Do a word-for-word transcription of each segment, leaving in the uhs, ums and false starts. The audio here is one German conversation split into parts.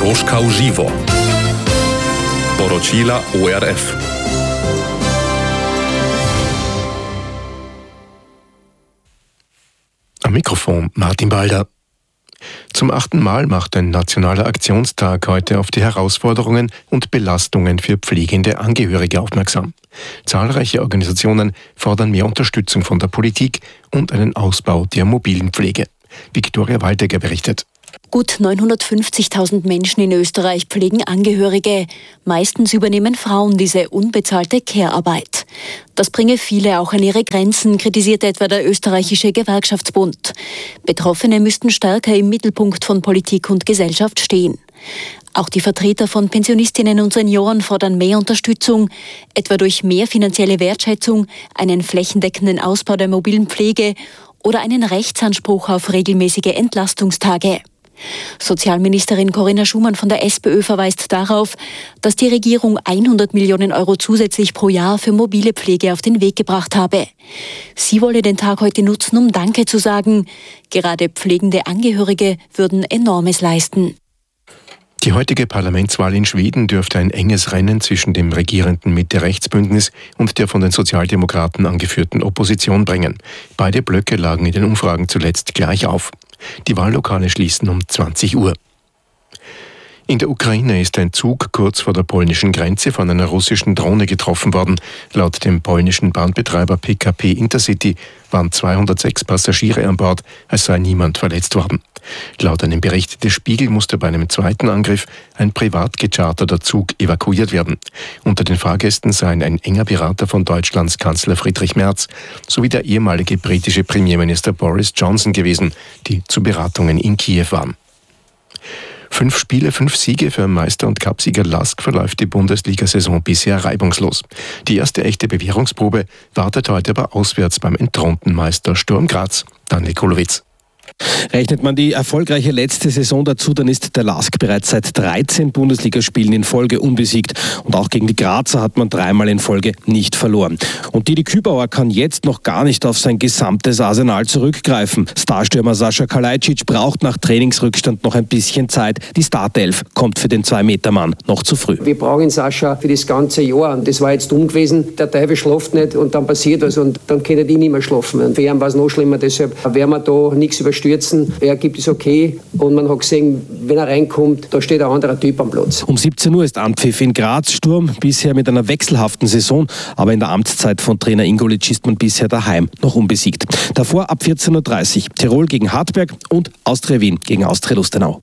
Dorożka u živo. Poročila O R F. Am Mikrofon Martin Balder. Zum achten Mal macht ein nationaler Aktionstag heute auf die Herausforderungen und Belastungen für pflegende Angehörige aufmerksam. Zahlreiche Organisationen fordern mehr Unterstützung von der Politik und einen Ausbau der mobilen Pflege. Viktoria Waldecker berichtet. Gut neunhundertfünfzigtausend Menschen in Österreich pflegen Angehörige. Meistens übernehmen Frauen diese unbezahlte Care-Arbeit. Das bringe viele auch an ihre Grenzen, kritisiert etwa der österreichische Gewerkschaftsbund. Betroffene müssten stärker im Mittelpunkt von Politik und Gesellschaft stehen. Auch die Vertreter von Pensionistinnen und Senioren fordern mehr Unterstützung, etwa durch mehr finanzielle Wertschätzung, einen flächendeckenden Ausbau der mobilen Pflege oder einen Rechtsanspruch auf regelmäßige Entlastungstage. Sozialministerin Corinna Schumann von der SPÖ verweist darauf, dass die Regierung hundert Millionen Euro zusätzlich pro Jahr für mobile Pflege auf den Weg gebracht habe. Sie wolle den Tag heute nutzen, um Danke zu sagen. Gerade pflegende Angehörige würden Enormes leisten. Die heutige Parlamentswahl in Schweden dürfte ein enges Rennen zwischen dem regierenden Mitte-Rechts-Bündnis und der von den Sozialdemokraten angeführten Opposition bringen. Beide Blöcke lagen in den Umfragen zuletzt gleich auf. Die Wahllokale schließen um zwanzig Uhr. In der Ukraine ist ein Zug kurz vor der polnischen Grenze von einer russischen Drohne getroffen worden. Laut dem polnischen Bahnbetreiber P K P Intercity waren zweihundertsechs Passagiere an Bord, es sei niemand verletzt worden. Laut einem Bericht des Spiegel musste bei einem zweiten Angriff ein privat gecharterter Zug evakuiert werden. Unter den Fahrgästen seien ein enger Berater von Deutschlands Kanzler Friedrich Merz sowie der ehemalige britische Premierminister Boris Johnson gewesen, die zu Beratungen in Kiew waren. Fünf Spiele, fünf Siege für Meister- und Cupsieger Lask verläuft die Bundesliga-Saison bisher reibungslos. Die erste echte Bewährungsprobe wartet heute aber auswärts beim entthronten Meister Sturm Graz. Daniel Kulowitz. Rechnet man die erfolgreiche letzte Saison dazu, dann ist der Lask bereits seit dreizehn Bundesligaspielen in Folge unbesiegt. Und auch gegen die Grazer hat man dreimal in Folge nicht verloren. Und Didi Kübauer kann jetzt noch gar nicht auf sein gesamtes Arsenal zurückgreifen. Starstürmer Sascha Kalajdzic braucht nach Trainingsrückstand noch ein bisschen Zeit. Die Startelf kommt für den zwei-Meter-Mann noch zu früh. Wir brauchen Sascha für das ganze Jahr. Und das war jetzt dumm gewesen. Der Teufel schläft nicht und dann passiert was und dann können die nicht mehr schlafen. Und für ihn war es noch schlimmer. Deshalb werden wir da nichts überstürzen. Er gibt es okay und man hat gesehen, wenn er reinkommt, da steht ein anderer Typ am Platz. Um siebzehn Uhr ist Anpfiff in Graz. Sturm bisher mit einer wechselhaften Saison, aber in der Amtszeit von Trainer Ingolic ist man bisher daheim noch unbesiegt. Davor ab vierzehn Uhr dreißig Tirol gegen Hartberg und Austria Wien gegen Austria Lustenau.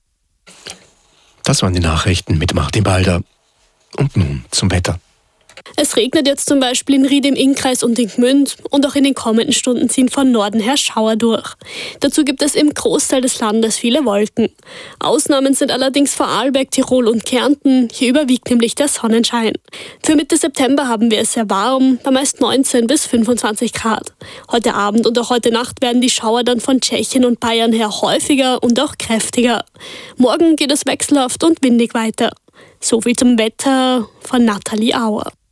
Das waren die Nachrichten mit Martin Balder. Und nun zum Wetter. Es regnet jetzt zum Beispiel in Ried im Innkreis und in Gmünd und auch in den kommenden Stunden ziehen von Norden her Schauer durch. Dazu gibt es im Großteil des Landes viele Wolken. Ausnahmen sind allerdings Vorarlberg, Tirol und Kärnten. Hier überwiegt nämlich der Sonnenschein. Für Mitte September haben wir es sehr warm, bei meist neunzehn bis fünfundzwanzig Grad. Heute Abend und auch heute Nacht werden die Schauer dann von Tschechien und Bayern her häufiger und auch kräftiger. Morgen geht es wechselhaft und windig weiter. So viel zum Wetter von Nathalie Auer.